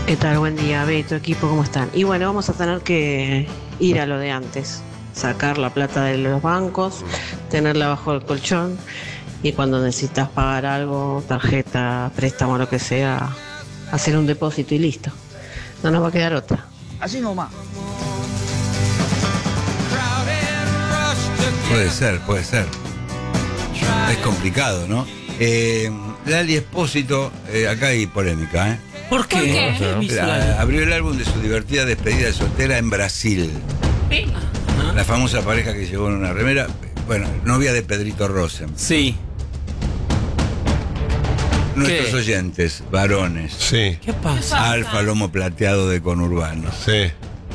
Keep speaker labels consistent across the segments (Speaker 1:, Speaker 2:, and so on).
Speaker 1: ¿Qué tal? Buen día, Beto, equipo, ¿cómo están? Y bueno, vamos a tener que ir a lo de antes, sacar la plata de los bancos, tenerla bajo el colchón y cuando necesitas pagar algo, tarjeta, préstamo, lo que sea, hacer un depósito y listo. No nos va a quedar otra.
Speaker 2: Así nomás.
Speaker 3: Puede ser. Es complicado, ¿no? Lali Espósito, acá hay polémica, ¿eh?
Speaker 4: ¿Por qué?
Speaker 3: Abrió el álbum de su divertida despedida de soltera en Brasil.
Speaker 4: ¿Sí?
Speaker 3: La famosa pareja que llegó en una remera, bueno, novia de Pedrito Rosen.
Speaker 4: Sí.
Speaker 3: Nuestros
Speaker 4: ¿Qué?
Speaker 3: oyentes, varones.
Speaker 5: Sí,
Speaker 4: ¿Qué pasa?
Speaker 3: Alfa Lomo Plateado de Conurbano.
Speaker 5: sí.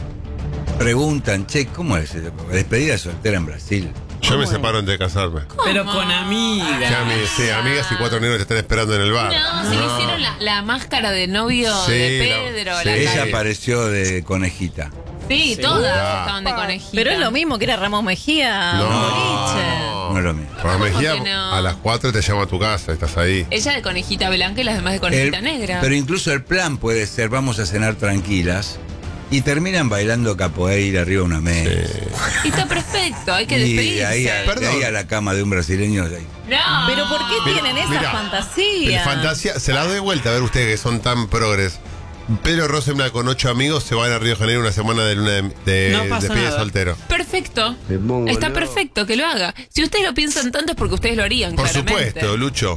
Speaker 3: Preguntan, che, ¿cómo es? Despedida de soltera en Brasil.
Speaker 5: Yo me separo antes de casarme.
Speaker 4: Pero con amigas.
Speaker 5: Sí, amigas y 4 negros te están esperando en el bar.
Speaker 6: No, si le hicieron la máscara de novio
Speaker 5: Sí,
Speaker 6: de Pedro.
Speaker 5: sí.
Speaker 6: La
Speaker 3: Ella
Speaker 6: cara.
Speaker 3: apareció de conejita.
Speaker 6: Sí, todas estaban de conejita.
Speaker 7: Pero es lo mismo que era Ramos Mejía.
Speaker 5: No.
Speaker 7: un boliche.
Speaker 3: No es lo mismo.
Speaker 5: Para Mejía,
Speaker 6: ¿Cómo que no?
Speaker 5: a las 4 te llama a tu casa, estás ahí.
Speaker 6: Ella de conejita blanca y las demás de conejita negra.
Speaker 3: Pero incluso el plan puede ser, vamos a cenar tranquilas. Y terminan bailando capoeira arriba de una mesa.
Speaker 6: Y está perfecto, hay que
Speaker 3: Y
Speaker 6: despedirse.
Speaker 3: de ahí, de ahí a la cama de un brasileño. De ahí.
Speaker 6: No.
Speaker 7: Pero ¿por qué
Speaker 5: Mira,
Speaker 7: tienen esa
Speaker 5: mira,
Speaker 7: fantasía?
Speaker 5: Fantasía, se la doy vuelta a ver ustedes que son tan progres. Pedro Rosenblatt con 8 amigos se van a Río de Janeiro una semana de luna de
Speaker 4: No pasa
Speaker 5: despedida de
Speaker 4: nada.
Speaker 5: soltero.
Speaker 6: Perfecto. Está perfecto que lo haga. Si ustedes lo piensan tanto es porque ustedes lo harían,
Speaker 5: Por
Speaker 6: claramente.
Speaker 5: supuesto, Lucho.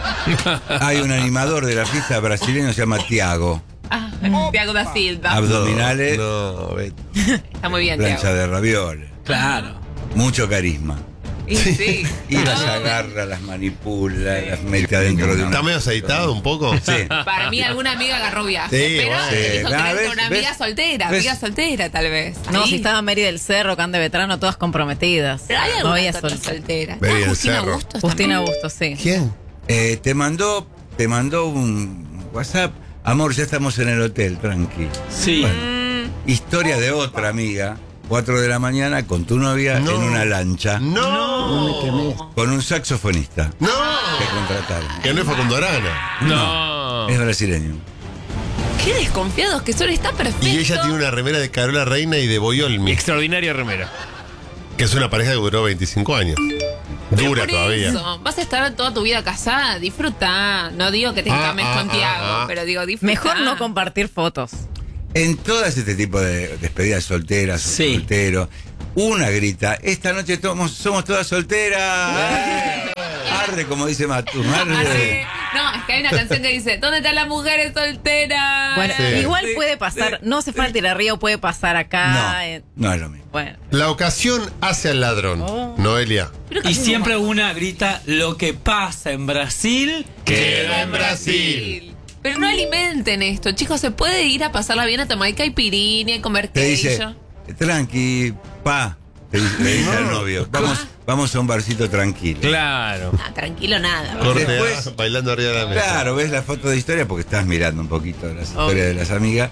Speaker 3: Hay un animador de la fiesta brasileño que se llama Tiago.
Speaker 6: Ah, Thiago da Silva.
Speaker 3: Abdominales,
Speaker 5: No, Beto.
Speaker 6: Está muy bien,
Speaker 3: plancha
Speaker 6: Thiago.
Speaker 3: de ravioles.
Speaker 4: Claro.
Speaker 3: Mucho carisma.
Speaker 6: Y sí.
Speaker 3: Y las
Speaker 6: Todo
Speaker 3: agarra, las manipula, las mete adentro de una.
Speaker 5: ¿Está medio aceitado un poco?
Speaker 3: Sí.
Speaker 6: Para mí alguna amiga agarró viaje.
Speaker 5: Sí,
Speaker 6: pero
Speaker 5: bueno.
Speaker 6: dijo que
Speaker 3: Ah,
Speaker 6: era
Speaker 3: ¿ves?
Speaker 6: una
Speaker 3: ¿ves?
Speaker 6: amiga soltera.
Speaker 3: ¿ves?
Speaker 6: Amiga soltera, tal vez.
Speaker 7: No,
Speaker 6: Ahí.
Speaker 7: si estaba Mary del Cerro, Can de Vetrano, todas comprometidas.
Speaker 6: Pero hay
Speaker 7: no
Speaker 6: alguna
Speaker 7: había
Speaker 6: que otra
Speaker 7: soltera.
Speaker 6: soltera.
Speaker 5: Mary del
Speaker 6: Justina
Speaker 5: Cerro.
Speaker 6: Bustos
Speaker 7: Justina
Speaker 6: también.
Speaker 7: Bustos, sí.
Speaker 5: ¿Quién?
Speaker 3: Te mandó un WhatsApp. Amor, ya estamos en el hotel, tranqui.
Speaker 4: Sí.
Speaker 3: Bueno, historia de otra amiga. 4 de la mañana con tu novia
Speaker 5: No.
Speaker 3: en una lancha
Speaker 5: ¡No!
Speaker 3: con un saxofonista
Speaker 5: ¡No!
Speaker 3: que contrataron.
Speaker 5: Que no es Facundo Arana.
Speaker 4: No.
Speaker 3: Es brasileño.
Speaker 6: Qué desconfiados que son. Está perfecto.
Speaker 5: Y ella tiene una remera de Carola Reina y de Boyolmi,
Speaker 4: Extraordinaria remera.
Speaker 5: que es una pareja que duró 25 años. Dura
Speaker 6: Por
Speaker 5: todavía.
Speaker 6: eso, vas a estar toda tu vida casada, disfruta. No digo que te encames con Tiago, pero digo disfruta.
Speaker 7: Mejor no compartir fotos.
Speaker 3: En todas este tipo de despedidas solteras,
Speaker 4: Sí.
Speaker 3: solteros, una grita, esta noche somos todas solteras. Arre, como dice Matus, arre.
Speaker 6: Arre. No, es que hay una canción que dice, ¿dónde están las mujeres solteras?
Speaker 7: Bueno,
Speaker 5: Sí.
Speaker 7: igual
Speaker 3: Sí,
Speaker 7: puede pasar, no hace falta ir a Río, puede pasar acá.
Speaker 3: No es lo mismo.
Speaker 7: Bueno,
Speaker 5: La ocasión hace al ladrón.
Speaker 7: Oh.
Speaker 5: Noelia.
Speaker 4: Y siempre una grita, lo que pasa en Brasil
Speaker 5: Queda en Brasil.
Speaker 6: Pero no alimenten esto, chicos, se puede ir a pasarla bien a tomar caipirinha y comer
Speaker 3: Te dice,
Speaker 6: queijo.
Speaker 3: tranqui, pa, le dice al novio, vamos a un barcito tranquilo.
Speaker 4: Claro.
Speaker 6: Ah, tranquilo nada.
Speaker 5: Corte
Speaker 3: Después-
Speaker 5: A, bailando arriba de la mesa.
Speaker 3: Claro, ves la foto de historia porque estás mirando un poquito las historias de las amigas.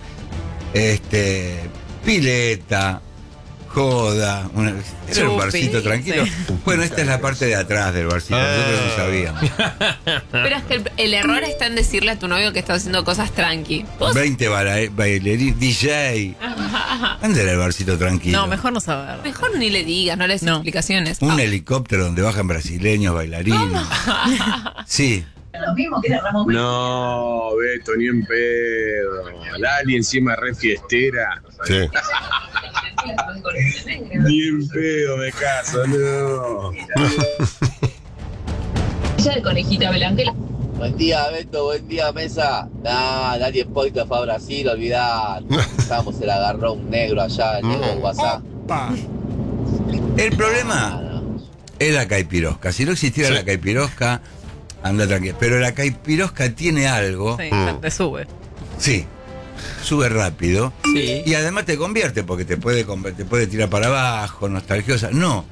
Speaker 3: Pileta, joda, era un
Speaker 7: Chupi,
Speaker 3: barcito tranquilo.
Speaker 7: sí.
Speaker 3: Bueno, esta es la parte de atrás del barcito, nosotros no sabíamos.
Speaker 6: Pero es que el error está en decirle a tu novio que está haciendo cosas tranqui. Vos
Speaker 3: 20 bailarines, DJ. ¿Dónde era el barcito tranquilo?
Speaker 7: no, mejor no saber.
Speaker 6: mejor ni le digas, no le des
Speaker 7: No.
Speaker 6: explicaciones.
Speaker 3: Un helicóptero donde bajan brasileños, bailarines. Sí.
Speaker 8: No, Beto, ni en pedo. Lali encima re fiestera.
Speaker 5: Sí.
Speaker 8: Ni en pedo me caso, no.
Speaker 6: Ella de conejita blanca.
Speaker 9: Buen día, Beto, buen día, mesa. Nah, nadie Poito fue a Brasil, olvidar. Estamos, se la agarró un negro allá, el negro del WhatsApp.
Speaker 3: El problema es la caipirosca. Si no existiera
Speaker 5: Sí.
Speaker 3: la caipirosca, anda tranquilo. Pero la caipirosca tiene algo.
Speaker 7: Sí,
Speaker 5: Mm.
Speaker 7: te sube.
Speaker 3: Sí. Sube rápido.
Speaker 4: Sí.
Speaker 3: Y además te convierte porque te puede tirar para abajo, nostalgiosa. No,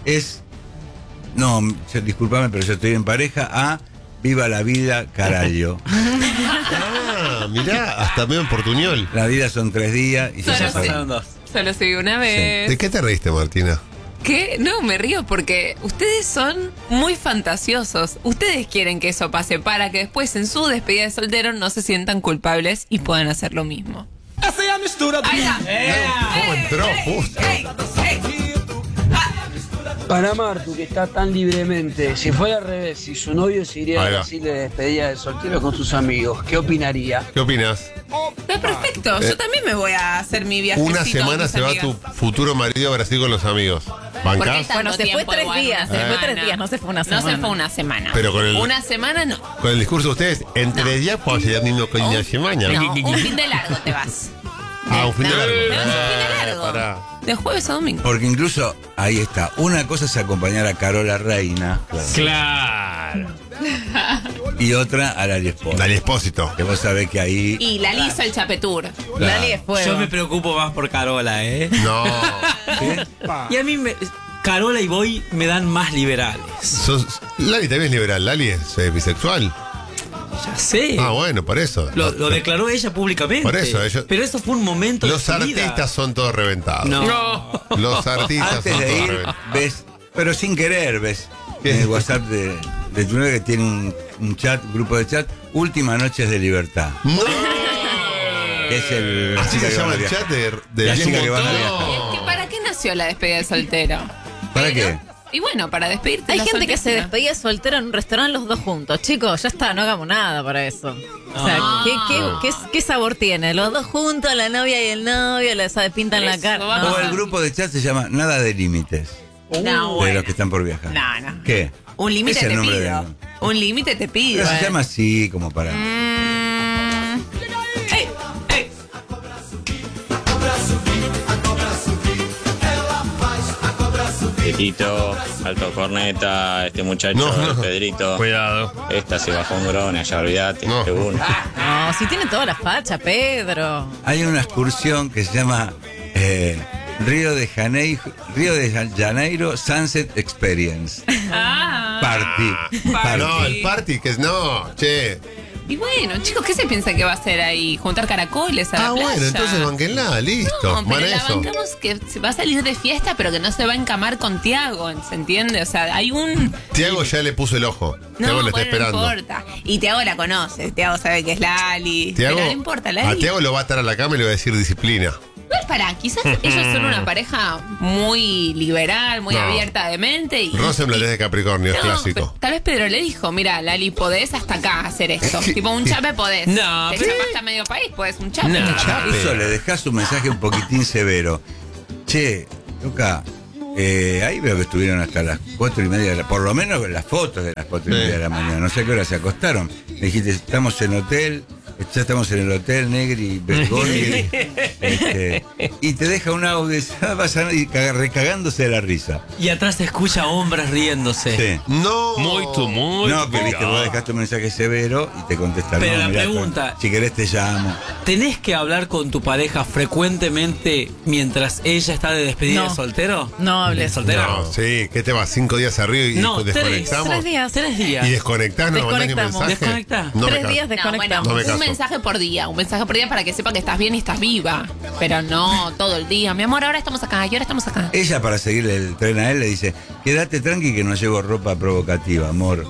Speaker 3: discúlpame, pero yo estoy en pareja a viva la vida, carajo.
Speaker 5: Ah, mirá, hasta medio en portuñol.
Speaker 3: La vida son 3 días y
Speaker 6: Solo
Speaker 3: se
Speaker 6: sí.
Speaker 3: pasa.
Speaker 4: Pasaron dos.
Speaker 6: Solo se vio una vez.
Speaker 5: ¿De qué te reíste, Martina?
Speaker 6: qué? No, me río porque ustedes son muy fantasiosos. Ustedes quieren que eso pase para que después en su despedida de soltero no se sientan culpables y puedan hacer lo mismo. Ahí está.
Speaker 5: ¿Cómo entró justo?
Speaker 2: Para Martu, que está tan libremente, si fuera al revés, si su novio se iría a
Speaker 5: Ahí va.
Speaker 2: Brasil de despedida de soltero con sus amigos, ¿qué opinaría?
Speaker 5: ¿Qué opinas?
Speaker 6: Está perfecto. Yo también me voy a hacer mi viajecito.
Speaker 5: Una semana
Speaker 6: con
Speaker 5: se va
Speaker 6: mis
Speaker 5: tu
Speaker 6: amigas.
Speaker 5: futuro marido a Brasil con los amigos. ¿Bancás?
Speaker 6: Tanto
Speaker 7: Bueno, se fue
Speaker 6: tiempo
Speaker 7: 3
Speaker 6: igual,
Speaker 7: días,
Speaker 6: una
Speaker 7: se fue 3
Speaker 6: semana.
Speaker 7: días, no se fue una semana.
Speaker 6: No se fue una semana.
Speaker 5: Pero con el-
Speaker 6: Una semana no.
Speaker 5: Con el discurso de ustedes, entre días puedo ser mismo con una semana.
Speaker 6: No, un fin de largo te vas.
Speaker 5: Ah, un fin de
Speaker 6: No,
Speaker 5: largo.
Speaker 6: te vas un fin de largo.
Speaker 5: Pará.
Speaker 6: De jueves a domingo.
Speaker 3: Porque incluso, ahí está, una cosa es acompañar a Carola Reina
Speaker 4: Claro.
Speaker 3: y otra a Lali Espósito.
Speaker 5: Dale Espósito.
Speaker 3: Que vos sabés que ahí...
Speaker 6: Y Lali hizo el chapetur.
Speaker 7: Lali es fuego.
Speaker 4: Yo me preocupo más por Carola, ¿eh?
Speaker 5: No.
Speaker 4: Y a mí Carola y Boy me dan más liberales.
Speaker 5: Lali también es liberal. Lali es bisexual.
Speaker 4: Ya sé.
Speaker 5: Ah, bueno, por eso.
Speaker 4: Lo declaró ella públicamente.
Speaker 5: Por eso, ellos-
Speaker 4: Pero eso fue un momento
Speaker 5: Los
Speaker 4: de su vida.
Speaker 5: artistas son todos reventados.
Speaker 4: No.
Speaker 5: Los artistas
Speaker 3: Antes
Speaker 5: son
Speaker 3: de
Speaker 5: todos
Speaker 3: ir,
Speaker 5: reventados.
Speaker 3: ves, pero sin querer, ves en el WhatsApp de tu novia que tiene un chat, un grupo de chat, Últimas Noches de Libertad.
Speaker 5: ¡No!
Speaker 3: Que es el...
Speaker 5: Así se
Speaker 3: que
Speaker 5: llama
Speaker 3: van a
Speaker 5: el
Speaker 3: viajar.
Speaker 5: chat de
Speaker 3: La
Speaker 5: Bien
Speaker 3: chica que van a
Speaker 5: Montón.
Speaker 3: viajar.
Speaker 6: Es que ¿para qué nació la despedida de soltero?
Speaker 3: ¿Para
Speaker 6: Pero-
Speaker 3: qué?
Speaker 6: Y bueno, para despedirte.
Speaker 7: Hay
Speaker 6: la
Speaker 7: gente que se
Speaker 6: soltería.
Speaker 7: despedía soltera en un restaurante los dos juntos. Chicos, ya está, no hagamos nada para eso. O sea, ¿qué sabor tiene? Los dos juntos, la novia y el novio, les pintan la
Speaker 6: Eso,
Speaker 7: cara.
Speaker 6: vamos.
Speaker 3: O el grupo de chat se llama Nada de Límites.
Speaker 6: No,
Speaker 3: De
Speaker 6: bueno.
Speaker 3: los que están por viajar.
Speaker 6: No, no.
Speaker 3: ¿Qué?
Speaker 6: Un límite
Speaker 3: Es el
Speaker 6: te
Speaker 3: nombre
Speaker 6: pido.
Speaker 3: del-
Speaker 6: Un límite te pido.
Speaker 3: Pero se llama así, como para...
Speaker 6: Ey, ey.
Speaker 10: Petito, alto corneta, este muchacho,
Speaker 5: No,
Speaker 10: el
Speaker 5: no.
Speaker 10: Pedrito.
Speaker 4: Cuidado.
Speaker 10: Esta se bajó un grone, ya olvidate,
Speaker 5: No.
Speaker 10: de uno.
Speaker 7: No, si tiene toda la facha, Pedro.
Speaker 3: Hay una excursión que se llama Río de Janeiro Sunset Experience.
Speaker 6: Ah.
Speaker 3: Party.
Speaker 5: No, el party, que es no, che.
Speaker 6: Y bueno, chicos, ¿qué se piensan que va a hacer ahí? ¿Juntar caracoles a la
Speaker 5: Ah,
Speaker 6: playa?
Speaker 5: bueno, entonces banquenla, listo.
Speaker 6: No,
Speaker 5: Van
Speaker 6: pero
Speaker 5: a
Speaker 6: la
Speaker 5: eso.
Speaker 6: bancamos que se va a salir de fiesta, pero que no se va a encamar con Tiago, ¿se entiende? O sea, hay un...
Speaker 5: Tiago ya le puso el ojo. Tiago lo está
Speaker 6: bueno,
Speaker 5: esperando.
Speaker 6: no importa. Y Tiago la conoce, Tiago sabe que es Lali.
Speaker 5: Tiago,
Speaker 6: pero no importa,
Speaker 5: a
Speaker 6: Lali.
Speaker 5: Tiago lo va a atar a la cama y le va a decir disciplina.
Speaker 6: Igual pará, quizás ellos son una pareja muy liberal, muy
Speaker 5: No.
Speaker 6: abierta de mente. Y,
Speaker 5: Rosenblatt es de Capricornio, es
Speaker 6: No,
Speaker 5: clásico.
Speaker 6: pero tal vez Pedro le dijo, mira, Lali, podés hasta acá hacer esto. Tipo, un chape podés.
Speaker 4: No,
Speaker 6: Te
Speaker 4: pero-
Speaker 6: chapaste a medio país, podés un chape.
Speaker 4: No.
Speaker 6: te chapás.
Speaker 3: Eso le dejas un mensaje un poquitín severo. Che, loca, ahí veo que estuvieron hasta las 4:30, por lo menos las fotos de las 4:30 de la mañana. No sé a qué hora se acostaron. Me dijiste, estamos en hotel, ya estamos en el hotel, Negri, Bergoni. Y te deja un audio y recagándose de la risa.
Speaker 4: Y atrás se escucha hombres riéndose.
Speaker 3: Sí.
Speaker 5: No.
Speaker 4: Muy.
Speaker 3: No, que viste, vos dejaste un mensaje severo y te contestan.
Speaker 4: Pero
Speaker 3: no,
Speaker 4: la
Speaker 3: mirá,
Speaker 4: pregunta-
Speaker 3: si querés te llamo.
Speaker 4: ¿Tenés que hablar con tu pareja frecuentemente mientras ella está de despedida
Speaker 7: No.
Speaker 4: de soltero?
Speaker 7: No hables.
Speaker 4: ¿De soltera?
Speaker 5: No, sí, ¿qué te vas? 5 días arriba y
Speaker 4: No,
Speaker 5: desconectamos.
Speaker 7: 3 días.
Speaker 4: 3 días.
Speaker 5: ¿Y desconectás? ¿No mandás ni
Speaker 7: Desconectamos.
Speaker 5: mensaje?
Speaker 4: Desconectá.
Speaker 5: No me
Speaker 7: 3
Speaker 5: caso.
Speaker 7: días
Speaker 6: No, bueno,
Speaker 7: desconectamos.
Speaker 5: No me caso.
Speaker 6: un mensaje por día para que sepa que estás bien y estás viva. Pero no todo el día. Mi amor, ahora estamos acá y ahora estamos acá.
Speaker 3: Ella, para seguirle el tren a él, le dice: quédate tranqui que no llevo ropa provocativa, amor.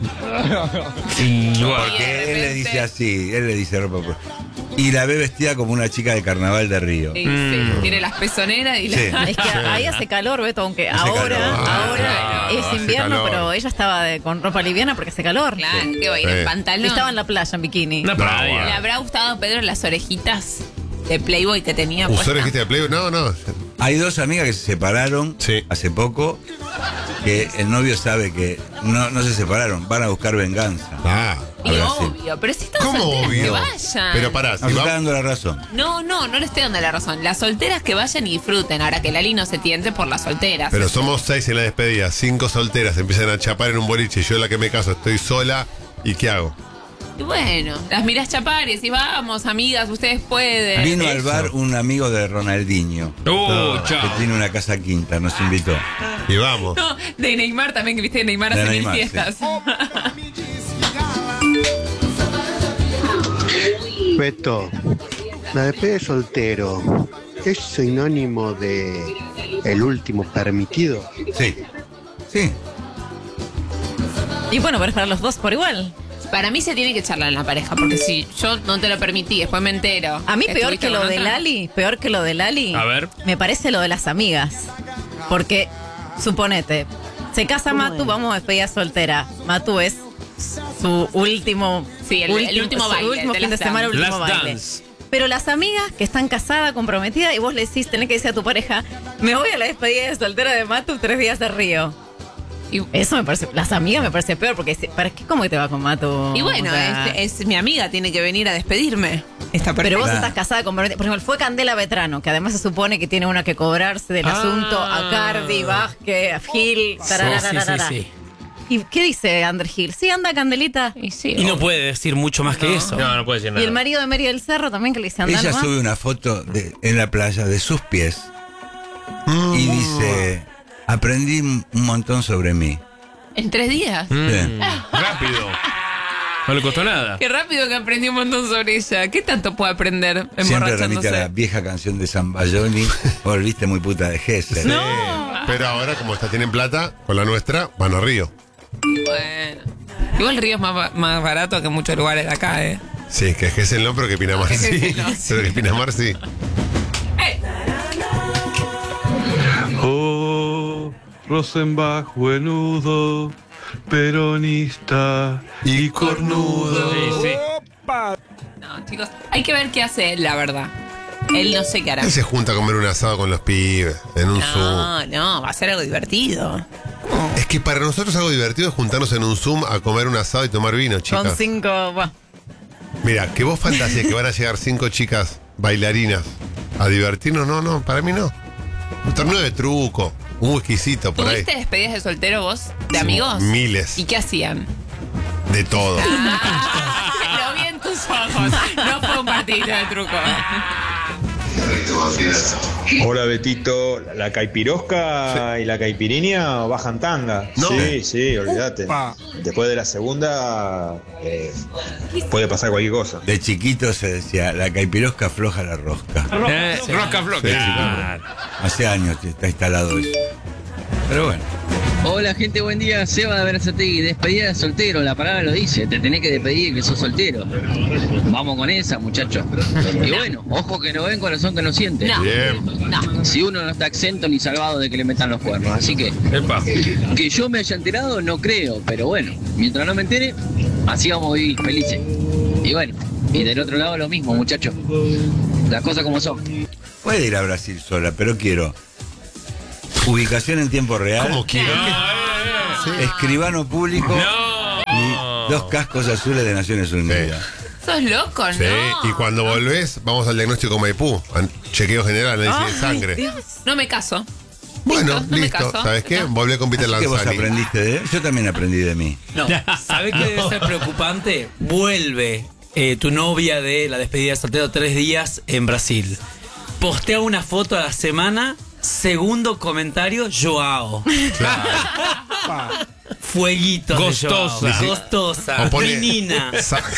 Speaker 6: Y de
Speaker 3: Porque él le
Speaker 6: repente-
Speaker 3: dice así, él le dice ropa provocativa. Y la ve vestida como una chica del carnaval de Río.
Speaker 6: Sí, sí, tiene las pezoneras y
Speaker 3: Sí.
Speaker 6: la...
Speaker 7: Es que ahí hace calor, Beto, aunque
Speaker 3: Hace
Speaker 7: ahora,
Speaker 3: calor.
Speaker 7: ahora es
Speaker 5: hace
Speaker 7: invierno,
Speaker 5: calor.
Speaker 7: pero ella estaba con ropa liviana porque hace calor.
Speaker 6: Claro, que va a ir en
Speaker 5: Sí.
Speaker 6: pantalón.
Speaker 7: Estaba en la playa en bikini.
Speaker 4: Una
Speaker 5: No,
Speaker 4: playa.
Speaker 5: bueno.
Speaker 6: ¿Le habrá gustado a Pedro las orejitas de Playboy que tenía
Speaker 5: ¿Usó
Speaker 6: puesta?
Speaker 5: orejita de Playboy? No, no.
Speaker 3: Hay dos amigas que se separaron
Speaker 5: Sí.
Speaker 3: hace poco, que el novio sabe que no se separaron, van a buscar venganza.
Speaker 5: Ah.
Speaker 6: Y
Speaker 3: Ahora sí.
Speaker 6: obvio, pero si están
Speaker 5: ¿Cómo
Speaker 6: solteras, que
Speaker 5: obvio?
Speaker 6: vayan.
Speaker 5: Pero pará,
Speaker 3: Nos
Speaker 5: si
Speaker 3: está
Speaker 5: va,
Speaker 3: dando la razón.
Speaker 6: No le estoy dando la razón. Las solteras que vayan y disfruten. Ahora que Lali no se tiente por las solteras.
Speaker 5: pero somos 6 en la despedida, 5 solteras, empiezan a chapar en un boliche y yo la que me caso estoy sola, ¿y qué hago?
Speaker 6: Y bueno, las mirás chapar y decís, vamos, amigas, ustedes pueden.
Speaker 3: Vino al
Speaker 5: Eso.
Speaker 3: bar un amigo de Ronaldinho, que tiene una casa quinta, nos invitó.
Speaker 5: Y vamos.
Speaker 6: No, de Neymar también, que viste que Neymar
Speaker 3: De
Speaker 6: hace
Speaker 3: Neymar,
Speaker 6: mil fiestas.
Speaker 11: Beto, la despedida de soltero es sinónimo de el último permitido.
Speaker 3: Sí. Sí.
Speaker 7: Y bueno, pero es para los dos por igual.
Speaker 6: Para mí se tiene que charlar en la pareja, porque si yo no te lo permití, después me entero.
Speaker 7: A mí peor
Speaker 6: ¿estuviste
Speaker 7: que lo
Speaker 6: con
Speaker 7: de
Speaker 6: otra?
Speaker 7: Lali,
Speaker 12: A ver.
Speaker 7: me parece lo de las amigas. Porque, suponete, se casa Matu, vamos a despedida soltera. Matu es su último...
Speaker 6: Sí, el último
Speaker 7: su
Speaker 6: baile,
Speaker 7: último
Speaker 6: de
Speaker 7: fin de
Speaker 6: Last
Speaker 7: semana,
Speaker 6: Dance.
Speaker 7: último
Speaker 12: Last
Speaker 7: baile.
Speaker 12: Dance.
Speaker 7: Pero las amigas que están casadas, comprometidas, y vos le decís, tenés que decir a tu pareja, me voy a la despedida de soltera de Matu 3 días de Río. Y eso me parece, las amigas me parece peor, porque ¿para qué? ¿Cómo que te va con Matu?
Speaker 6: Y bueno,
Speaker 7: O sea,
Speaker 6: es mi amiga, tiene que venir a despedirme. Está
Speaker 7: pero vos
Speaker 6: perfecto.
Speaker 7: estás casada, comprometida. Por ejemplo, fue Candela Vetrano, que además se supone que tiene una que cobrarse del asunto a Cardi, Vázquez, a Gil, tararararara.
Speaker 4: Sí.
Speaker 7: ¿Y qué dice Ander Gil? Sí, anda Candelita.
Speaker 6: Y sí.
Speaker 4: Y no puede decir mucho más que eso.
Speaker 12: No puede decir
Speaker 7: Y
Speaker 12: nada.
Speaker 7: el marido de Mary del Cerro también, que le dice anda
Speaker 3: Ella
Speaker 7: nomás.
Speaker 3: sube una foto en la playa de sus pies y dice, aprendí un montón sobre mí.
Speaker 6: ¿En 3 días?
Speaker 3: Sí.
Speaker 12: Rápido. No le costó nada.
Speaker 6: Qué rápido que aprendí un montón sobre ella. ¿Qué tanto puede aprender
Speaker 3: Siempre remite a la
Speaker 6: emborrachándose?
Speaker 3: vieja canción de San Bayoni, volviste muy puta de Gesser.
Speaker 5: Pero ahora, como tienen plata, con la nuestra, van a Río.
Speaker 6: Bueno. Igual Río es más barato que muchos lugares de acá, ¿eh?
Speaker 5: Sí, que Gesell no, pero que Pinamar
Speaker 6: Que
Speaker 5: sí.
Speaker 6: Gesell no, sí.
Speaker 5: Pero que Pinamar sí.
Speaker 13: Oh, Rosenbach, buenudo, peronista y cornudo.
Speaker 12: Sí, sí.
Speaker 6: No, chicos, hay que ver qué hace él, la verdad. Él no sé qué hará.
Speaker 5: Él se junta a comer un asado con los pibes en un Zoom.
Speaker 6: No, va a ser algo divertido.
Speaker 5: Es que para nosotros algo divertido es juntarnos en un Zoom a comer un asado y tomar vino,
Speaker 7: Con
Speaker 5: chicas.
Speaker 7: 5... Bueno.
Speaker 5: Mira, que vos fantasías que van a llegar 5 chicas bailarinas a divertirnos, no, para mí no. Un torneo de truco, un whiskycito por ahí.
Speaker 6: ¿Tuviste despedidas de soltero vos? ¿De
Speaker 5: Sí,
Speaker 6: amigos?
Speaker 5: miles.
Speaker 6: ¿Y qué hacían?
Speaker 5: De todo.
Speaker 6: Lo vi en tus ojos. No fue un partidito de truco.
Speaker 10: Hola Betito, la caipirosca y la caipirinha bajan tanga.
Speaker 5: No.
Speaker 10: Sí, olvídate. Después de la segunda puede pasar cualquier cosa.
Speaker 3: De chiquito se decía, la caipirosca afloja la rosca.
Speaker 12: Rosca floca.
Speaker 3: Sí,
Speaker 12: Claro.
Speaker 3: Hace años que está instalado eso. Pero bueno.
Speaker 14: Hola gente, buen día, Seba de Berazategui, despedida de soltero, la palabra lo dice, te tenés que despedir que sos soltero. Vamos con esa, muchachos. Y bueno, ojo que no ven, corazón que no siente.
Speaker 6: No.
Speaker 5: Bien.
Speaker 6: No.
Speaker 14: Si uno no está exento ni salvado de que le metan los cuernos, así que
Speaker 12: Epa.
Speaker 14: que yo me haya enterado no creo, pero bueno, mientras no me entere, así vamos a vivir felices. Y bueno, y del otro lado lo mismo, muchachos. Las cosas como son.
Speaker 3: Puede ir a Brasil sola, pero quiero ubicación en tiempo real,
Speaker 5: ¿Cómo quiero?
Speaker 3: escribano público
Speaker 12: No.
Speaker 3: y 2 cascos azules de Naciones Unidas.
Speaker 6: ¿Sos loco,
Speaker 5: Sí,
Speaker 6: no?
Speaker 5: y cuando volvés, vamos al diagnóstico Maipú. Chequeo general, análisis de sangre.
Speaker 6: No me caso.
Speaker 5: Bueno,
Speaker 6: no me
Speaker 5: listo.
Speaker 6: caso.
Speaker 5: ¿Sabes qué? Volvé con Peter
Speaker 3: Así que vos
Speaker 5: Lanzani.
Speaker 3: aprendiste de él, yo también aprendí de mí.
Speaker 4: No, ¿sabés qué debe ser preocupante? Vuelve tu novia de la despedida de soltero 3 días en Brasil. Postea una foto a la semana, segundo comentario, Joao. Fueguitos.
Speaker 12: Gostosa.
Speaker 4: De Joao. Gostosa.
Speaker 5: O pone-
Speaker 4: Menina.